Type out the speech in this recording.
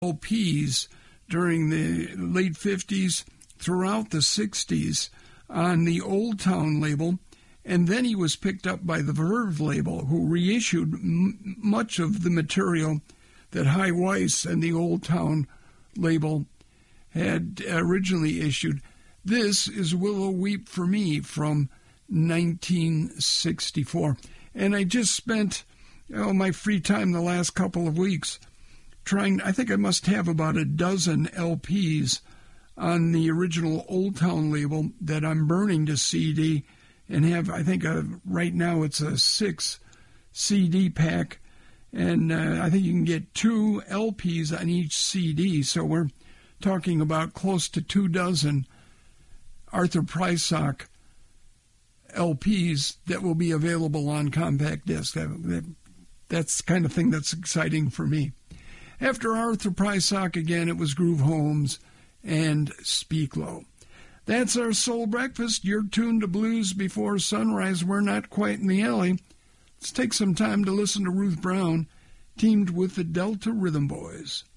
LPs during the late 50s, throughout the 60s, on the Old Town label, and then he was picked up by the Verve label, who reissued much of the material that High Weiss and the Old Town label had originally issued. This is Willow Weep for Me from 1964. And I just spent my free time the last couple of weeks I think I must have about a dozen LPs on the original Old Town label that I'm burning to CD and have, I think right now it's a 6 CD pack, and I think you can get 2 LPs on each CD, so we're talking about close to 2 dozen Arthur Prysock LPs that will be available on compact disc. That's the kind of thing that's exciting for me. After Arthur Prysock again, it was Groove Holmes and Speak Low. That's our Soul Breakfast. You're tuned to Blues Before Sunrise. We're not quite in the alley. Let's take some time to listen to Ruth Brown, teamed with the Delta Rhythm Boys.